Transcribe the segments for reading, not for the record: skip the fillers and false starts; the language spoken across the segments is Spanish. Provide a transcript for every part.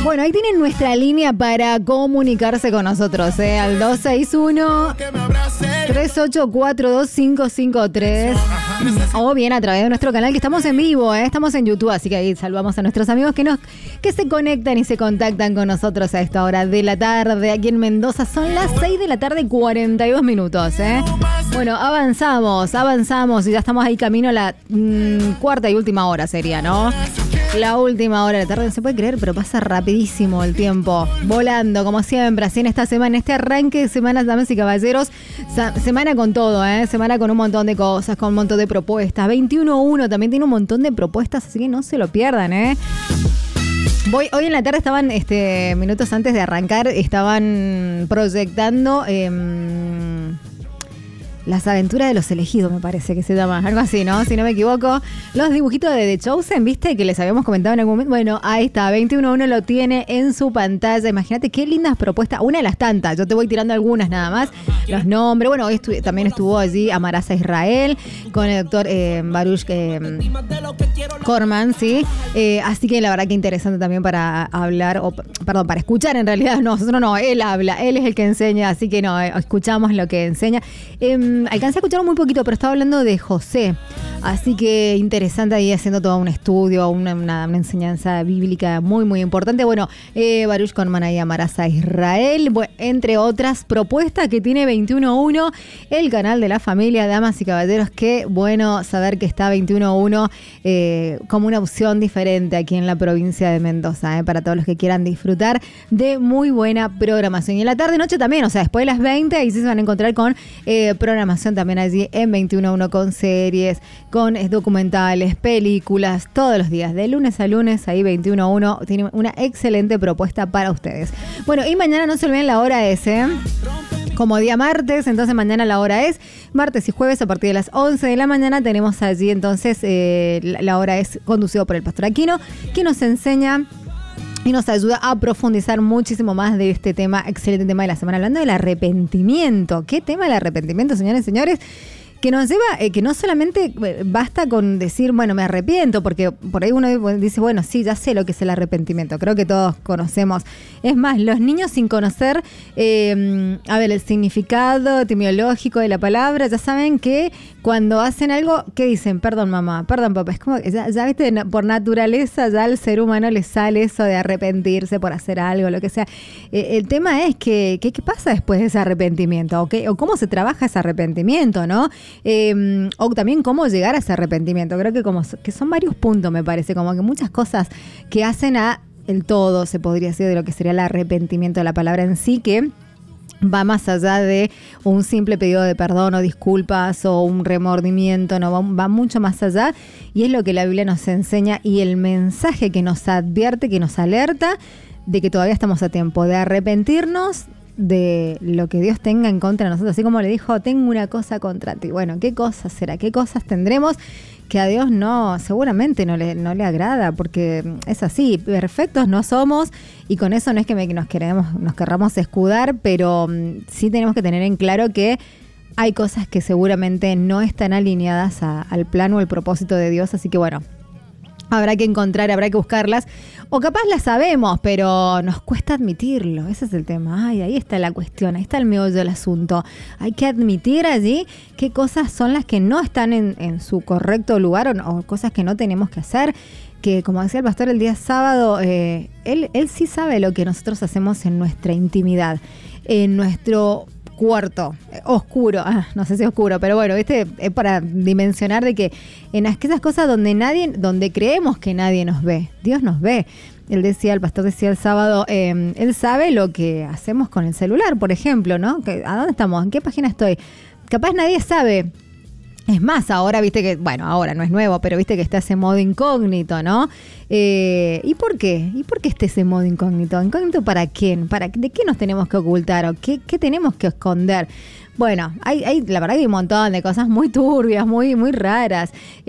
Bueno, ahí tienen nuestra línea para comunicarse con nosotros, al 261-384-2553 o bien a través de nuestro canal que estamos en vivo, estamos en YouTube, así que ahí saludamos a nuestros amigos que se conectan y se contactan con nosotros a esta hora de la tarde aquí en Mendoza. Son las 6 de la tarde, 42 minutos. Bueno, avanzamos y ya estamos ahí camino a la cuarta y última hora sería, ¿no? La última hora de la tarde, no se puede creer, pero pasa rapidísimo el tiempo, volando como siempre, así en esta semana, este arranque de semana, damas y caballeros, semana con todo, semana con un montón de cosas, con un montón de propuestas, 21-1 también tiene un montón de propuestas, así que no se lo pierdan, Hoy en la tarde estaban, minutos antes de arrancar, estaban proyectando Las aventuras de los elegidos, me parece que se llama, algo así, ¿no? Si no me equivoco. Los dibujitos de The Chosen, ¿viste? Que les habíamos comentado en algún momento. Bueno, ahí está, 21-1 lo tiene en su pantalla. Imagínate qué lindas propuestas. Una de las tantas, yo te voy tirando algunas nada más. Los nombres. Bueno, hoy también estuvo allí Amarasa Israel con el doctor Baruch Corman, ¿sí? Así que la verdad que interesante también para hablar, para escuchar en realidad. No, nosotros no, él habla, él es el que enseña, así que no, escuchamos lo que enseña. Alcancé a escuchar muy poquito, pero estaba hablando de José. Así que interesante ahí haciendo todo un estudio, una enseñanza bíblica muy, muy importante. Bueno, Baruch Corman ahí Amarasa Israel, entre otras propuestas que tiene 21-1, el canal de la familia, damas y caballeros. Qué bueno saber que está 21-1 como una opción diferente aquí en la provincia de Mendoza, para todos los que quieran disfrutar de muy buena programación. Y en la tarde-noche también, o sea, después de las 20, ahí sí se van a encontrar con programación también allí en 21-1 con series, con documentales, películas, todos los días, de lunes a lunes, ahí 21-1, tiene una excelente propuesta para ustedes. Bueno, y mañana no se olviden la hora como día martes, entonces mañana la hora es martes y jueves a partir de las 11 de la mañana tenemos allí entonces la hora es conducido por el Pastor Aquino, que nos enseña y nos ayuda a profundizar muchísimo más de este tema, excelente tema de la semana, hablando del arrepentimiento. ¿Qué tema el arrepentimiento, señores y señores? Que nos lleva, que no solamente basta con decir, bueno, me arrepiento, porque por ahí uno dice, bueno, sí, ya sé lo que es el arrepentimiento, creo que todos conocemos. Es más, los niños sin conocer, el significado etimológico de la palabra, ya saben que cuando hacen algo, ¿qué dicen? Perdón, mamá, perdón, papá. Es como que ya viste, por naturaleza ya al ser humano le sale eso de arrepentirse por hacer algo, lo que sea. El tema es que, ¿qué pasa después de ese arrepentimiento? O cómo se trabaja ese arrepentimiento, ¿no? O también cómo llegar a ese arrepentimiento. Creo que son varios puntos, me parece, como que muchas cosas que hacen a el todo, se podría decir, de lo que sería el arrepentimiento de la palabra en sí, que va más allá de un simple pedido de perdón o disculpas o un remordimiento, no va mucho más allá, y es lo que la Biblia nos enseña y el mensaje que nos advierte, que nos alerta de que todavía estamos a tiempo de arrepentirnos de lo que Dios tenga en contra de nosotros, así como le dijo, tengo una cosa contra ti. Bueno, ¿qué cosas será? ¿Qué cosas tendremos que a Dios seguramente no le agrada? Porque es así, perfectos no somos, y con eso no es que nos querramos escudar, pero sí tenemos que tener en claro que hay cosas que seguramente no están alineadas al plan o el propósito de Dios, así que bueno, habrá que habrá que buscarlas, o capaz las sabemos, pero nos cuesta admitirlo. Ese es el tema. Ahí está la cuestión, ahí está el meollo del asunto. Hay que admitir allí qué cosas son las que no están en su correcto lugar o cosas que no tenemos que hacer. Que, como decía el pastor el día sábado, él sí sabe lo que nosotros hacemos en nuestra intimidad, en nuestro cuarto oscuro, no sé si oscuro, pero bueno, es para dimensionar de que en aquellas cosas donde creemos que nadie nos ve, Dios nos ve. El pastor decía el sábado, él sabe lo que hacemos con el celular, por ejemplo, ¿no? ¿A dónde estamos? ¿En qué página estoy? Capaz nadie sabe. Es más, ahora viste que, bueno, ahora no es nuevo, pero viste que está ese modo incógnito, ¿no? ¿Y por qué? ¿Y por qué está ese modo incógnito? ¿Incógnito para quién? ¿De qué nos tenemos que ocultar? ¿O qué tenemos que esconder? Bueno, la verdad que hay un montón de cosas muy turbias, muy, muy raras.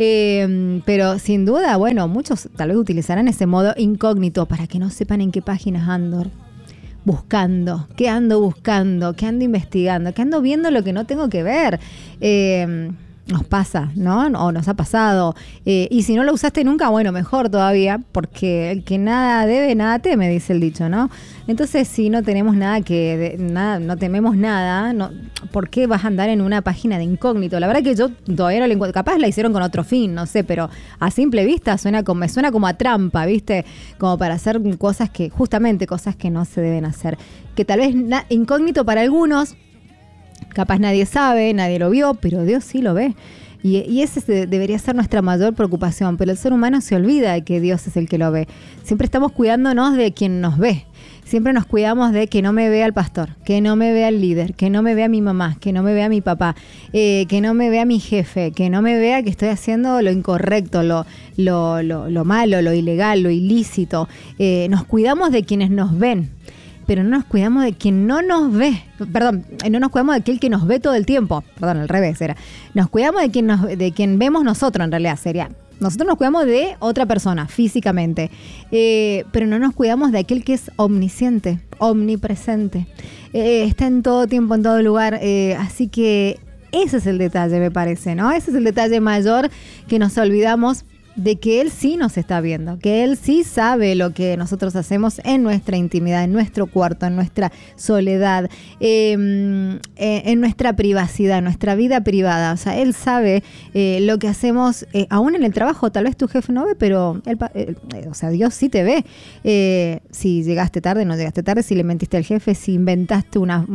Pero sin duda, bueno, muchos tal vez utilizarán ese modo incógnito para que no sepan en qué páginas ando buscando, qué ando buscando, qué ando investigando, qué ando viendo lo que no tengo que ver. nos pasa, ¿no? O nos ha pasado. Y si no lo usaste nunca, bueno, mejor todavía, porque el que nada debe, nada teme, dice el dicho, ¿no? Entonces, si no tenemos nada, no tememos nada, no, ¿por qué vas a andar en una página de incógnito? La verdad que yo todavía no la encuentro. Capaz la hicieron con otro fin, no sé, pero a simple vista me suena como a trampa, ¿viste? Como para hacer cosas que no se deben hacer. Que tal vez incógnito para algunos, capaz nadie sabe, nadie lo vio, pero Dios sí lo ve. Y ese debería ser nuestra mayor preocupación. Pero el ser humano se olvida de que Dios es el que lo ve. Siempre estamos cuidándonos de quien nos ve. Siempre nos cuidamos de que no me vea el pastor, que no me vea el líder, que no me vea mi mamá, que no me vea mi papá, que no me vea mi jefe, que no me vea que estoy haciendo lo incorrecto, lo malo, lo ilegal, lo ilícito. Nos cuidamos de quienes nos ven, pero no nos cuidamos de quien no nos ve. Perdón, no nos cuidamos de aquel que nos ve todo el tiempo. Perdón, al revés era. Nos cuidamos de quien vemos nosotros, en realidad sería. Nosotros nos cuidamos de otra persona físicamente, pero no nos cuidamos de aquel que es omnisciente, omnipresente. Está en todo tiempo, en todo lugar. Así que ese es el detalle, me parece, ¿no? Ese es el detalle mayor, que nos olvidamos de que Él sí nos está viendo, que Él sí sabe lo que nosotros hacemos en nuestra intimidad, en nuestro cuarto, en nuestra soledad, en nuestra privacidad, en nuestra vida privada. O sea, Él sabe lo que hacemos, aún en el trabajo. Tal vez tu jefe no ve, pero Dios sí te ve. Si llegaste tarde, no llegaste tarde, si le mentiste al jefe, si inventaste una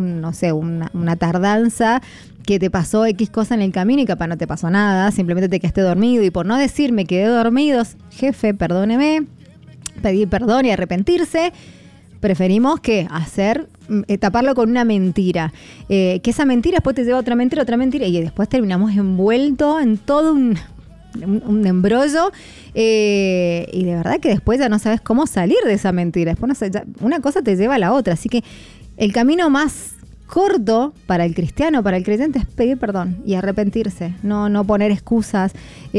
tardanza, que te pasó X cosa en el camino y capaz no te pasó nada, simplemente te quedaste dormido, y por no decir me quedé dormido, jefe, perdóneme, pedir perdón y arrepentirse, preferimos taparlo con una mentira, que esa mentira después te lleva a otra mentira, y después terminamos envueltos en todo un embrollo, y de verdad que después ya no sabes cómo salir de esa mentira. Después una cosa te lleva a la otra, así que el camino más corto para el cristiano, para el creyente, es pedir perdón y arrepentirse, no poner excusas,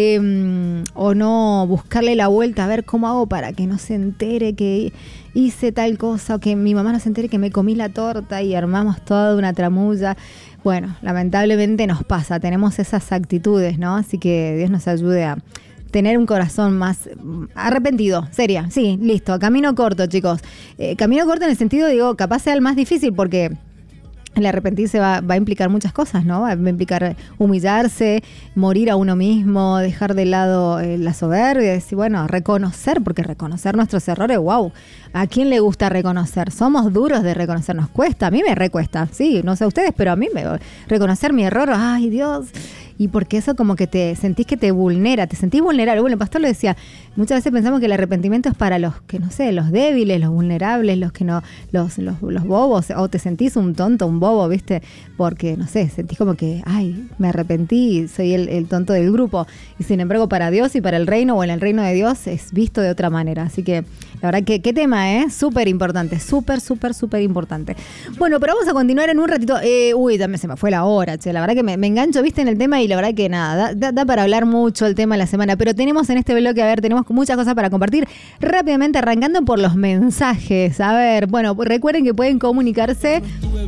o no buscarle la vuelta a ver cómo hago para que no se entere que hice tal cosa, o que mi mamá no se entere que me comí la torta, y armamos toda una tramulla. Bueno, lamentablemente nos pasa, tenemos esas actitudes, ¿no? Así que Dios nos ayude a tener un corazón más arrepentido, seria. Sí, listo, camino corto, chicos. Camino corto en el sentido, digo, capaz sea el más difícil, porque el arrepentirse va a implicar muchas cosas, ¿no? Va a implicar humillarse, morir a uno mismo, dejar de lado la soberbia, decir, bueno, reconocer, porque reconocer nuestros errores, wow. ¿A quién le gusta reconocer? Somos duros de reconocer, nos cuesta, a mí me recuesta, sí, no sé a ustedes, pero a mí reconocer mi error, ay Dios. Y porque eso como que te sentís que te vulnera, te sentís vulnerable. Bueno, el pastor lo decía, muchas veces pensamos que el arrepentimiento es para los que, no sé, los débiles, los vulnerables, los que no, los bobos, o te sentís un tonto, un bobo, ¿viste? Porque, no sé, sentís como que, ay, me arrepentí, soy el tonto del grupo. Y sin embargo, para Dios y para el reino, o en el reino de Dios, es visto de otra manera. Así que, la verdad que, qué tema, ¿eh? Súper importante, súper importante. Bueno, pero vamos a continuar en un ratito. Ya se me fue la hora, che. La verdad que me engancho, ¿viste? En el tema, y la verdad que nada, da para hablar mucho el tema de la semana, pero tenemos en este bloque, tenemos muchas cosas para compartir. Rápidamente, arrancando por los mensajes. A ver, bueno, recuerden que pueden comunicarse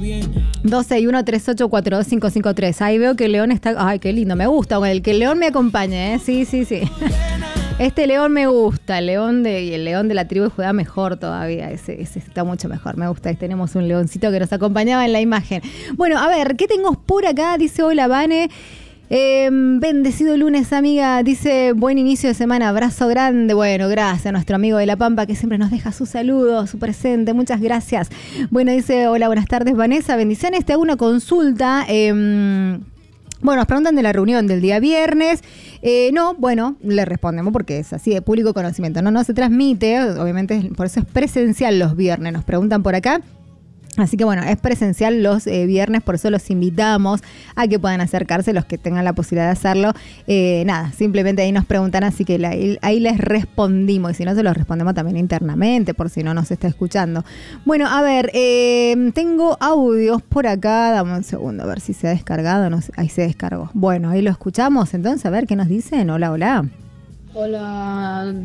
261-3842-553. Ahí veo que León está... Ay, qué lindo, me gusta. El que León me acompañe, ¿eh? Sí. Este león me gusta, y el león de la tribu de Judá mejor todavía, ese está mucho mejor, me gusta. Tenemos un leoncito que nos acompañaba en la imagen. Bueno, a ver, ¿qué tengo por acá? Dice, hola, Vane. Bendecido lunes, amiga. Dice, buen inicio de semana, abrazo grande. Bueno, gracias a nuestro amigo de La Pampa, que siempre nos deja su saludo, su presente, muchas gracias. Bueno, dice, hola, buenas tardes, Vanessa, bendiciones, te hago una consulta. Bueno, nos preguntan de la reunión del día viernes. No, bueno, le respondemos porque es así de público conocimiento. No se transmite, obviamente, por eso es presencial los viernes. Nos preguntan por acá. Así que bueno, es presencial los viernes, por eso los invitamos a que puedan acercarse los que tengan la posibilidad de hacerlo. Nada, simplemente ahí nos preguntan, así que ahí les respondimos, y si no, se los respondemos también internamente, por si no nos está escuchando. Bueno, a ver, tengo audios por acá, dame un segundo, a ver si se ha descargado. No sé, ahí se descargó. Bueno, ahí lo escuchamos, entonces, a ver qué nos dicen. Hola. Hola.